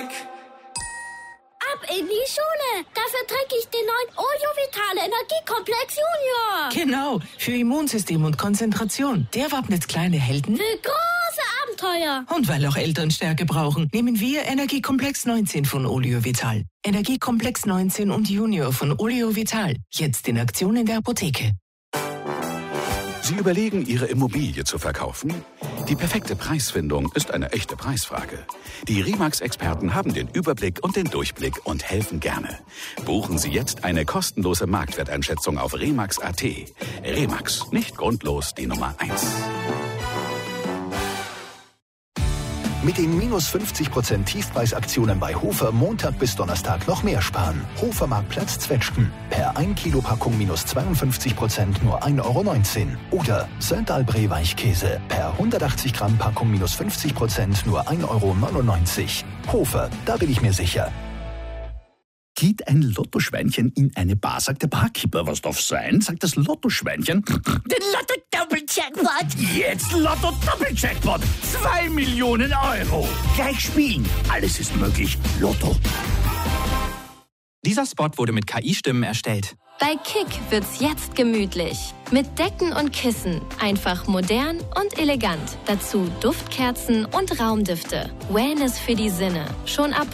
Ab in die Schule. Dafür trinke ich den neuen Olio Vital Energiekomplex Junior. Genau, für Immunsystem und Konzentration. Der wappnet kleine Helden Für große Abenteuer. und weil auch Eltern Stärke brauchen, nehmen wir Energiekomplex 19 von Olio Vital. Energiekomplex 19 und Junior von Olio Vital. Jetzt in Aktion in der Apotheke. Sie überlegen, Ihre Immobilie zu verkaufen? Die perfekte Preisfindung ist eine echte Preisfrage. Die Remax-Experten haben den Überblick und den Durchblick und helfen gerne. Buchen Sie jetzt eine kostenlose Marktwerteinschätzung auf Remax.at. Remax, nicht grundlos die Nummer 1. Mit den minus 50% Tiefpreisaktionen bei Hofer Montag bis Donnerstag noch mehr sparen. Hofermarktplatz Zwetschgen. Per 1 Kilo Packung minus 52% nur 1,19 € Oder Söndalbree Weichkäse. Per 180 Gramm Packung minus 50% nur 1,99 € Hofer, da bin ich mir sicher. Geht ein Lottoschweinchen in eine Bar, sagt der Barkeeper, was darf sein? Sagt das Lottoschweinchen, den Lotto-Doppel-Jackpot! Jetzt Lotto-Doppel-Jackpot! 2 Millionen €! Gleich spielen! Alles ist möglich. Lotto. Dieser Spot wurde mit KI-Stimmen erstellt. Bei Kick wird's jetzt gemütlich. Mit Decken und Kissen. Einfach modern und elegant. Dazu Duftkerzen und Raumdüfte. Wellness für die Sinne. Schon ab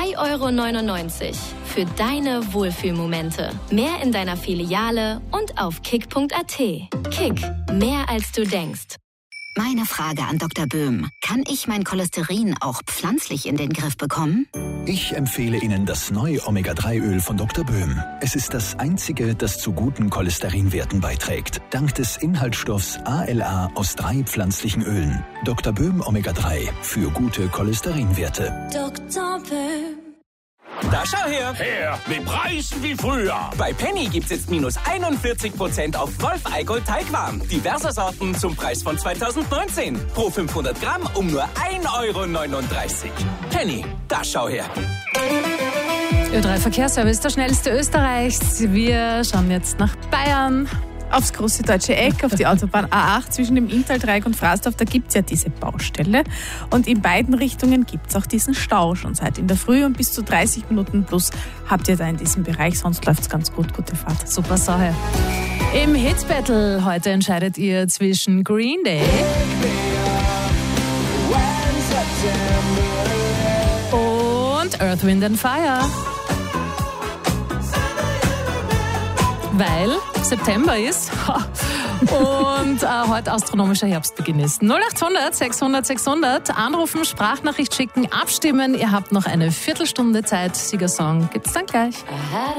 3,99 € für deine Wohlfühlmomente. Mehr in deiner Filiale und auf kick.at. Kick. Mehr als du denkst. Meine Frage an Dr. Böhm. Kann ich mein Cholesterin auch pflanzlich in den Griff bekommen? Ich empfehle Ihnen das neue Omega-3-Öl von Dr. Böhm. Es ist das einzige, das zu guten Cholesterinwerten beiträgt. Dank des Inhaltsstoffs ALA aus 3 pflanzlichen Ölen. Dr. Böhm Omega-3 für gute Cholesterinwerte. Dr. Böhm. Da schau her! Her, mit Preisen wie früher. Bei Penny gibt's jetzt minus 41% auf Wolf Eigold Teigwaren. Diverse Sorten zum Preis von 2019. Pro 500 Gramm um nur 1,39 €. Penny, da schau her! Ö3 Verkehrsservice, der schnellste Österreichs. Wir schauen jetzt nach Bayern. Aufs große deutsche Eck, auf die Autobahn A8 zwischen dem Inntal-Dreieck und Frasdorf, da gibt es ja diese Baustelle. Und in beiden Richtungen gibt es auch diesen Stau schon seit in der Früh und bis zu 30 Minuten plus habt ihr da in diesem Bereich. Sonst läuft es ganz gut. Gute Fahrt. Super Sache. Im Hit Battle heute entscheidet ihr zwischen Green Day und Earth, Wind and Fire. Weil September ist und heute astronomischer Herbstbeginn ist. 0800 600 600 anrufen, Sprachnachricht schicken, abstimmen. Ihr habt noch eine Viertelstunde Zeit. Siegersong gibt's dann gleich.